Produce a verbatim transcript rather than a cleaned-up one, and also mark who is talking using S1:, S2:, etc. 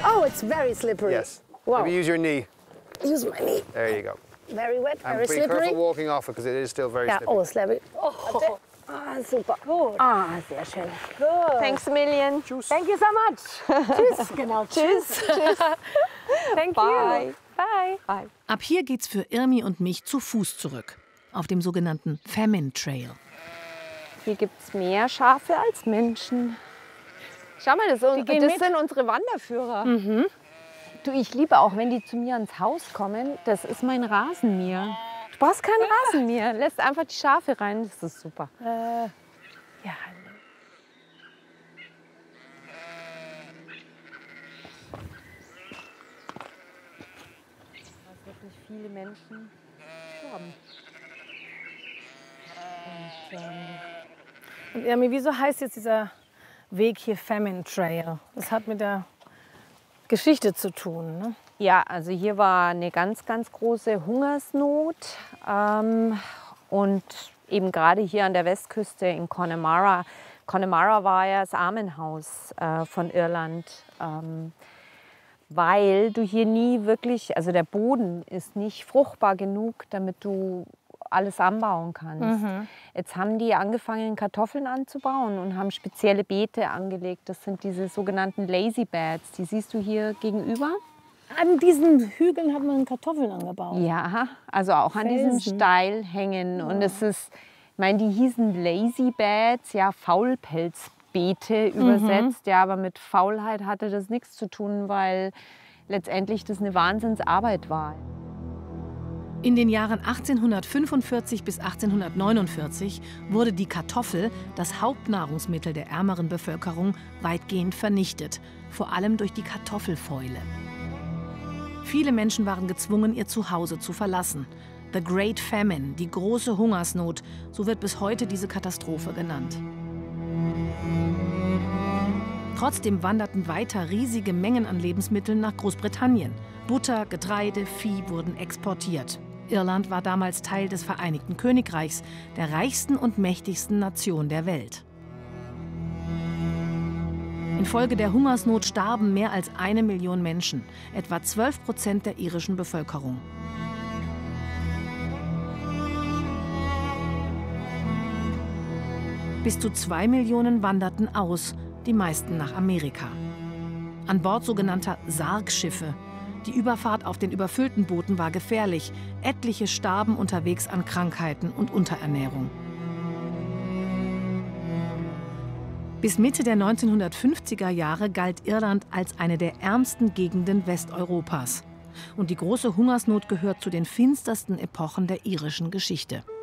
S1: Oh, it's very slippery.
S2: Yes.
S1: Wow.
S2: Maybe use your knee.
S1: Use my knee.
S2: There you go.
S1: Very wet,
S2: And
S1: very
S2: be
S1: slippery.
S2: careful walking off it because it is still very
S1: Ja,
S2: slippery.
S1: oh, slippery. Oh. Ah, super.
S3: Gut.
S1: Ah, sehr schön.
S3: Good. Thanks a million.
S2: Tschüss.
S1: Thank you so much. Tschüss. Genau, tschüss.
S3: Tschüss.
S1: Thank
S3: Bye.
S1: you.
S3: Bye. Bye.
S4: Ab hier geht's für Irmi und mich zu Fuß zurück. Auf dem sogenannten Famine Trail.
S3: Hier gibt es mehr Schafe als Menschen. Schau mal, das,
S1: Die gehen
S3: das
S1: mit.
S3: sind unsere Wanderführer.
S1: Mhm.
S3: Du, ich liebe auch, wenn die zu mir ins Haus kommen, das ist mein Rasenmäher. Du brauchst keinen Rasenmäher, lässt einfach die Schafe rein, das ist super.
S1: Äh, ja.
S3: Da wirklich viele Menschen sterben. Und, ähm,
S1: Und Irmi, wieso heißt jetzt dieser Weg hier Famine Trail? Das hat mit der Geschichte zu tun, ne?
S3: Ja, also hier war eine ganz, ganz große Hungersnot. Ähm, und eben gerade hier an der Westküste in Connemara. Connemara war ja das Armenhaus äh, von Irland. Ähm, weil du hier nie wirklich, also der Boden ist nicht fruchtbar genug, damit du alles anbauen kannst.
S1: Mhm.
S3: Jetzt haben die angefangen, Kartoffeln anzubauen und haben spezielle Beete angelegt. Das sind diese sogenannten Lazy Beds. Die siehst du hier gegenüber.
S1: An diesen Hügeln hat man Kartoffeln angebaut.
S3: Ja, also auch an diesen
S1: Felsen.
S3: Steilhängen. Und es ist, ich meine, die hießen Lazy Beds, ja, Faulpelzbeete übersetzt. Ja, aber mit Faulheit hatte das nichts zu tun, weil letztendlich das eine Wahnsinnsarbeit war.
S4: In den Jahren achtzehnhundertfünfundvierzig bis achtzehnhundertneunundvierzig wurde die Kartoffel, das Hauptnahrungsmittel der ärmeren Bevölkerung, weitgehend vernichtet, vor allem durch die Kartoffelfäule. Viele Menschen waren gezwungen, ihr Zuhause zu verlassen. The Great Famine, die große Hungersnot, so wird bis heute diese Katastrophe genannt. Trotzdem wanderten weiter riesige Mengen an Lebensmitteln nach Großbritannien. Butter, Getreide, Vieh wurden exportiert. Irland war damals Teil des Vereinigten Königreichs, der reichsten und mächtigsten Nation der Welt. Infolge der Hungersnot starben mehr als eine Million Menschen, etwa zwölf Prozent der irischen Bevölkerung. Bis zu zwei Millionen wanderten aus, die meisten nach Amerika. An Bord sogenannter Sargschiffe. Die Überfahrt auf den überfüllten Booten war gefährlich. Etliche starben unterwegs an Krankheiten und Unterernährung. Bis Mitte der neunzehnhundertfünfziger Jahre galt Irland als eine der ärmsten Gegenden Westeuropas. Und die große Hungersnot gehört zu den finstersten Epochen der irischen Geschichte.